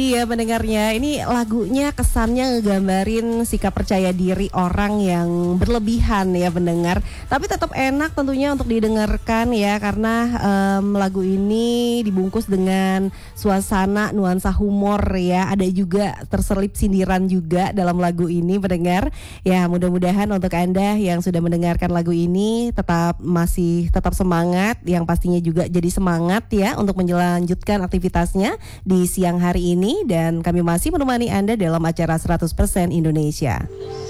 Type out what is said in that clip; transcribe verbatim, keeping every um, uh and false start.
Iya pendengarnya, ini lagunya kesannya ngegambarin sikap percaya diri orang yang berlebihan ya pendengar. Tapi tetap enak tentunya untuk didengarkan ya, karena um, lagu ini dibungkus dengan suasana nuansa humor ya. Ada juga terselip sindiran juga dalam lagu ini pendengar. Ya mudah-mudahan untuk Anda yang sudah mendengarkan lagu ini tetap masih tetap semangat, yang pastinya juga jadi semangat ya untuk melanjutkan aktivitasnya di siang hari ini. Dan kami masih menemani Anda dalam acara seratus persen Indonesia.